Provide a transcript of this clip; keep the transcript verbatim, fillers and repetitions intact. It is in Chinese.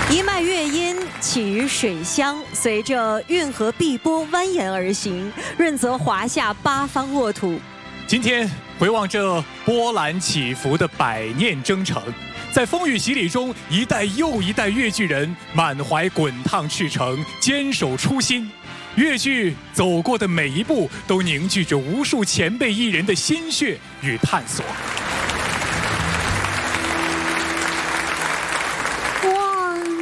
一脉乐音起于水乡，随着运河碧波蜿蜒而行，润泽华夏八方沃土。 今天回望这波澜起伏的百念征程，在风雨洗礼中，一代又一代越剧人满怀滚烫赤诚，坚守初心。越剧走过的每一步，都凝聚着无数前辈艺人的心血与探索。